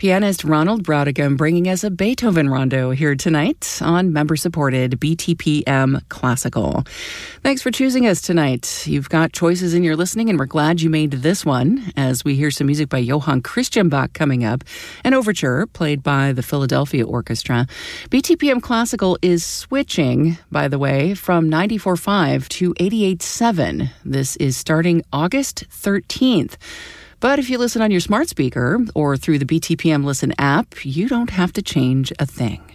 Pianist Ronald Brautigam bringing us a Beethoven rondo here tonight on member-supported BTPM Classical. Thanks for choosing us tonight. You've got choices in your listening, and we're glad you made this one as we hear some music by Johann Christian Bach coming up, an overture played by the Philadelphia Orchestra. BTPM Classical is switching, by the way, from 94.5 to 88.7. This is starting August 13th. But if you listen on your smart speaker or through the BTPM Listen app, you don't have to change a thing.